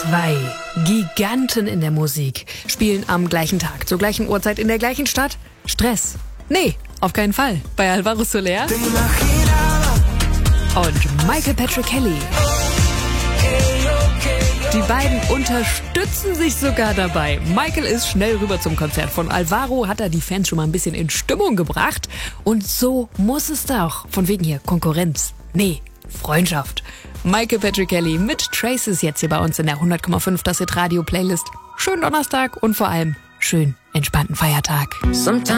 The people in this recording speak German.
Zwei Giganten in der Musik spielen am gleichen Tag, zur gleichen Uhrzeit in der gleichen Stadt. Stress? Nee, auf keinen Fall. Bei Alvaro Soler und Michael Patrick Kelly. Die beiden unterstützen sich sogar dabei. Michael ist schnell rüber zum Konzert von Alvaro, hat er die Fans schon mal ein bisschen in Stimmung gebracht. Und so muss es doch. Von wegen hier Konkurrenz. Nee, Freundschaft. Michael Patrick Kelly mit Traces jetzt hier bei uns in der 100,5 Das Hit Radio Playlist. Schönen Donnerstag und vor allem schönen entspannten Feiertag.